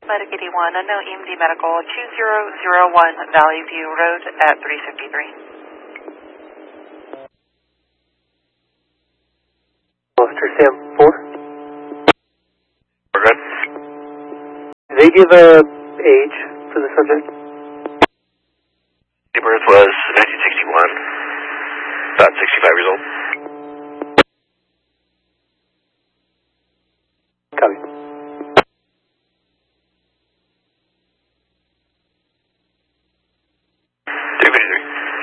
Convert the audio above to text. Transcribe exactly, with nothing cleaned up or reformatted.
Medic eighty-one, unknown E M D Medical, two zero zero one Valley View Road at three fifty-three. Officer Sam four. We're good. Did they give a age for the subject? Date of birth was nineteen sixty-one, about sixty-five years old.